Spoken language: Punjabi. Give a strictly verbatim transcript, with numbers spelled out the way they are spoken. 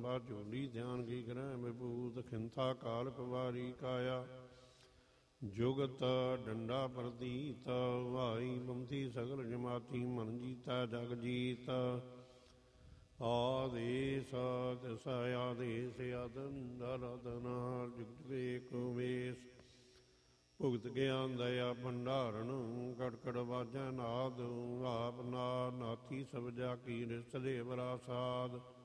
ਸਭਾ ਝੋਲੀ ਧਿਆਨ ਕੀ ਗ੍ਰਹਿ ਵਿਭੂਤ ਖਿੰਥਾ ਕਾਲ ਕੁਵਾਰੀ ਕਾਇਆ ਜੁਗਤ ਡੰਡਾ ਪ੍ਰਤੀਤ ਵਾਈ ਬੰਤੀ ਸਗਲ ਜਮਾਤੀ ਮਨ ਜੀਤਾ ਜਗ ਜੀਤ ਆਦੇਸ ਤਿਸ ਆਦੇਸ ਅਦਨ ਅਰਦਨਾ ਜੁਗਤ ਵੇਕ ਵੇਸ ਭੁਗਤ ਗਿਆਨ ਦਇਆ ਭੰਡਾਰਨ ਕੜਕੜ ਵਾਜੈ ਨਾਦ ਆਪ ਨਾ ਨਾਥੀ ਸਭ ਜਾ ਕੀ ਰਿਸ ਦੇਵਰਾ ਸਾਧ